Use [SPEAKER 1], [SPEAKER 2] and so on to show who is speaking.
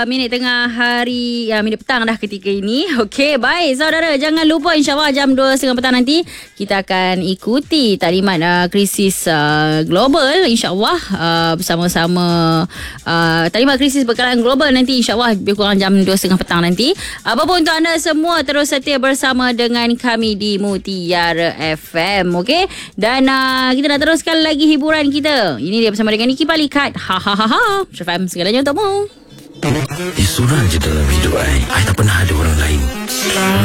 [SPEAKER 1] minit tengah hari, minit petang dah ketika ini. Okey, baik saudara, jangan lupa insyaAllah jam 2.30 petang nanti kita akan ikuti taklimat krisis global insyaAllah bersama-sama taklimat krisis berkalangan global nanti insyaAllah lebih kurang jam 2.30 petang nanti. Apa pun untuk anda semua terus setia bersama dengan kami di Mutiara FM. Okey, dan kita nak teruskan lagi hiburan kita. Ini dia bersama dengan Niki Palikat. FM segalanya untukmu.
[SPEAKER 2] Seorang je dalam hidup I tak pernah ada orang lain.